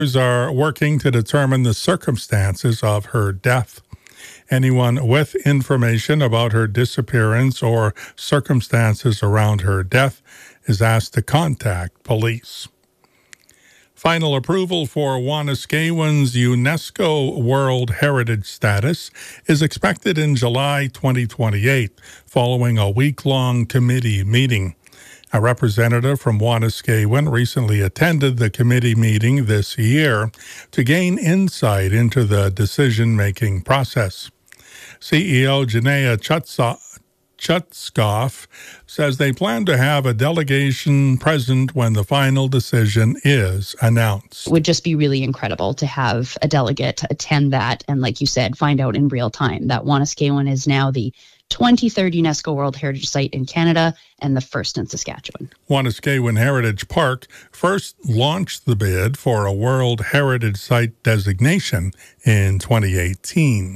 Are working to determine the circumstances of her death. Anyone with information about her disappearance or circumstances around her death is asked to contact police. Final approval for Wanuskewin's UNESCO World Heritage status is expected in July 2028, following a week-long committee meeting. A representative from Wanuskewin recently attended the committee meeting this year to gain insight into the decision-making process. CEO Janea Chutskoff says they plan to have a delegation present when the final decision is announced. It would just be really incredible to have a delegate attend that and, like you said, find out in real time that Wanuskewin is now the 23rd UNESCO World Heritage Site in Canada and the first in Saskatchewan. Wanuskewin Heritage Park first launched the bid for a World Heritage Site designation in 2018.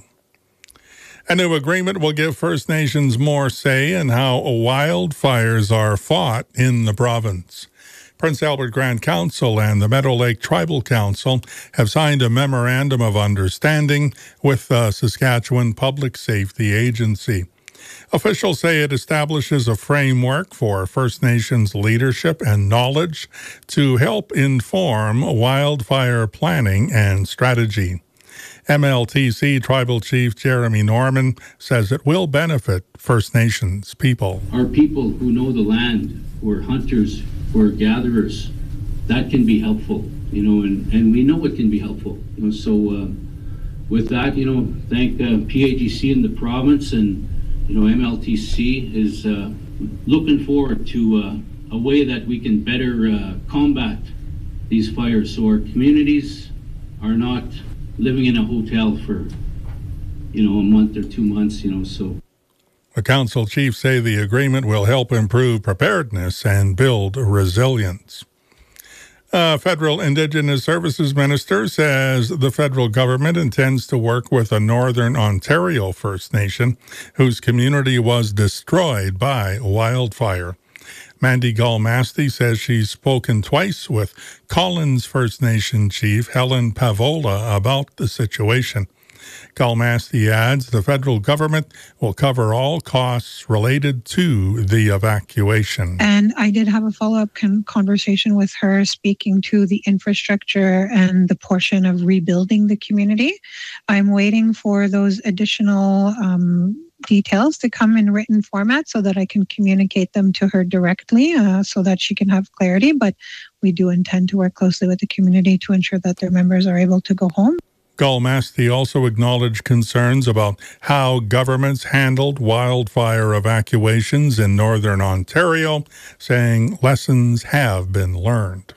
A new agreement will give First Nations more say in how wildfires are fought in the province. Prince Albert Grand Council and the Meadow Lake Tribal Council have signed a memorandum of understanding with the Saskatchewan Public Safety Agency. Officials say it establishes a framework for First Nations leadership and knowledge to help inform wildfire planning and strategy. MLTC Tribal Chief Jeremy Norman says it will benefit First Nations people. Our people who know the land, who are hunters, who are gatherers, that can be helpful, and we know it can be helpful. So with that, thank PAGC in the province, and MLTC is looking forward to a way that we can better combat these fires, so our communities are not living in a hotel for, a month or 2 months, so. The council chiefs say the agreement will help improve preparedness and build resilience. A federal Indigenous Services Minister says the federal government intends to work with a Northern Ontario First Nation whose community was destroyed by wildfire. Mandy Galmasti says she's spoken twice with Collins First Nation Chief Helen Pavola about the situation. Galmasti adds the federal government will cover all costs related to the evacuation. And I did have a follow-up conversation with her, speaking to the infrastructure and the portion of rebuilding the community. I'm waiting for those additional details to come in written format so that I can communicate them to her directly so that she can have clarity. But we do intend to work closely with the community to ensure that their members are able to go home. Galmasti also acknowledged concerns about how governments handled wildfire evacuations in Northern Ontario, saying lessons have been learned.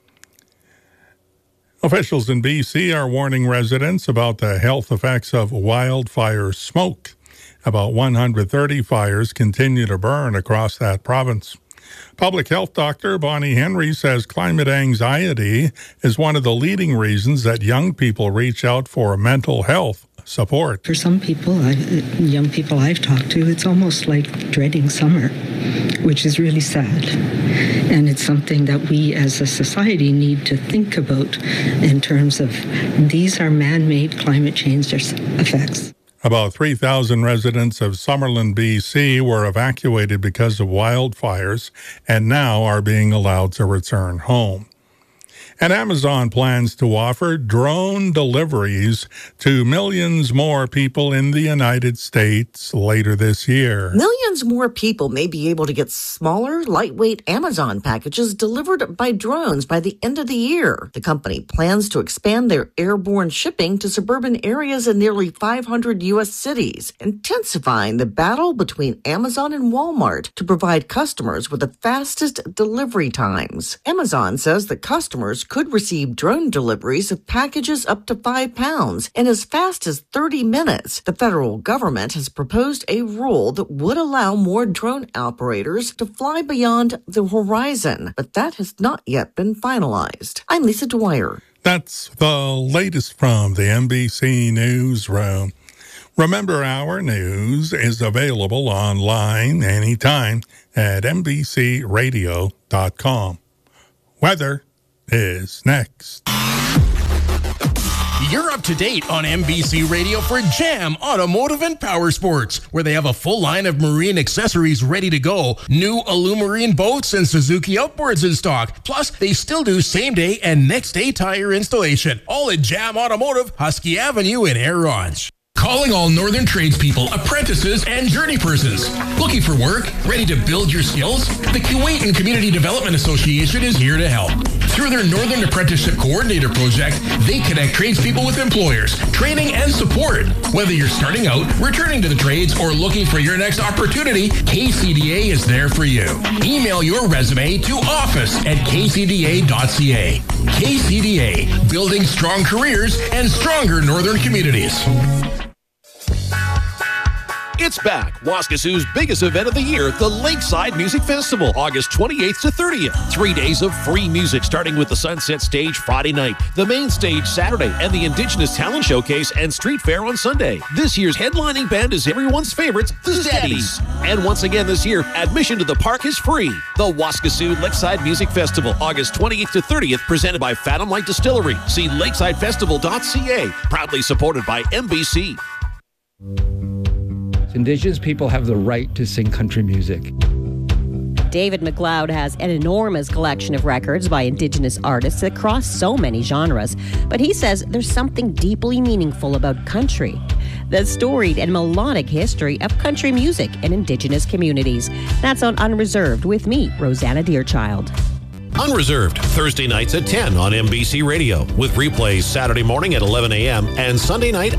Officials in BC are warning residents about the health effects of wildfire smoke. About 130 fires continue to burn across that province. Public health doctor Bonnie Henry says climate anxiety is one of the leading reasons that young people reach out for mental health support. For some people, young people I've talked to, it's almost like dreading summer, which is really sad. And it's something that we as a society need to think about in terms of these are man-made climate change effects. About 3,000 residents of Summerland, BC were evacuated because of wildfires and now are being allowed to return home. And Amazon plans to offer drone deliveries to millions more people in the United States later this year. Millions more people may be able to get smaller, lightweight Amazon packages delivered by drones by the end of the year. The company plans to expand their airborne shipping to suburban areas in nearly 500 U.S. cities, intensifying the battle between Amazon and Walmart to provide customers with the fastest delivery times. Amazon says that customers could receive drone deliveries of packages up to 5 pounds in as fast as 30 minutes. The federal government has proposed a rule that would allow more drone operators to fly beyond the horizon, but that has not yet been finalized. I'm Lisa Dwyer. That's the latest from the NBC Newsroom. Remember, our news is available online anytime at NBCRadio.com. Weather is next. You're up to date on MBC Radio for Jam Automotive and Power Sports, where they have a full line of marine accessories ready to go. New Illumarine boats and Suzuki outboards in stock. Plus, they still do same-day and next-day tire installation. All at Jam Automotive, Husky Avenue in Air Ronge. Calling all northern tradespeople, apprentices, and journey persons. Looking for work? Ready to build your skills? The Kuwaitan Community Development Association is here to help. Through their Northern Apprenticeship Coordinator project, they connect tradespeople with employers, training, and support. Whether you're starting out, returning to the trades, or looking for your next opportunity, KCDA is there for you. Email your resume to office@kcda.ca. KCDA, building strong careers and stronger northern communities. It's back. Waskasoo's biggest event of the year, the Lakeside Music Festival, August 28th to 30th. 3 days of free music, starting with the Sunset Stage Friday night, the main stage Saturday, and the Indigenous Talent Showcase and Street Fair on Sunday. This year's headlining band is everyone's favorite, the Zaddies. And once again this year, admission to the park is free. The Waskasoo Lakeside Music Festival, August 28th to 30th, presented by Phantom Light Distillery. See lakesidefestival.ca. Proudly supported by MBC. Indigenous people have the right to sing country music. David McLeod has an enormous collection of records by Indigenous artists that cross so many genres, but he says there's something deeply meaningful about country. The storied and melodic history of country music in Indigenous communities. That's on Unreserved with me, Rosanna Deerchild. Unreserved, Thursday nights at 10 on MBC Radio, with replays Saturday morning at 11 a.m. and Sunday night